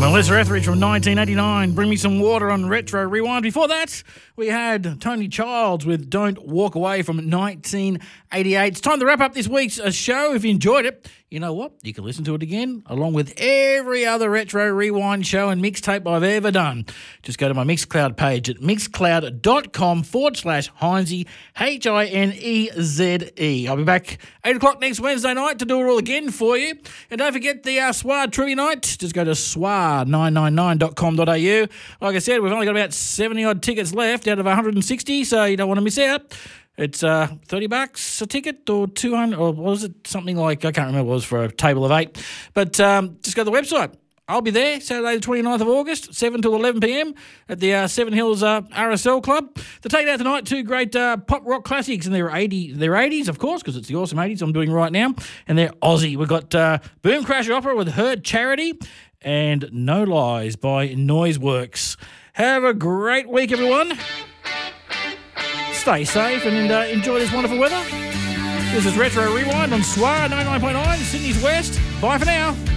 Melissa Etheridge from 1989, Bring Me Some Water on Retro Rewind. Before that, we had Tony Childs with Don't Walk Away from 1988. It's time to wrap up this week's show. If you enjoyed it, you know what? You can listen to it again along with every other Retro Rewind show and mixtape I've ever done. Just go to my Mixcloud page at mixcloud.com/Hineze, Hineze. I'll be back 8 o'clock next Wednesday night to do it all again for you. And don't forget the SWAR Trivia Night. Just go to swar999.com.au. Like I said, we've only got about 70-odd tickets left out of 160, so you don't want to miss out. It's $30 a ticket or 200, or was it something like, I can't remember what it was for a table of 8. But just go to the website. I'll be there Saturday the 29th of August, 7 till 11 p.m. at the Seven Hills RSL Club. To take out tonight, two great pop rock classics, and they're 80s, of course, because it's the awesome 80s I'm doing right now, and they're Aussie. We've got Boom Crash Opera with Her Charity and No Lies by Noiseworks. Have a great week, everyone. Stay safe and enjoy this wonderful weather. This is Retro Rewind on SWAR 99.9, Sydney's West. Bye for now.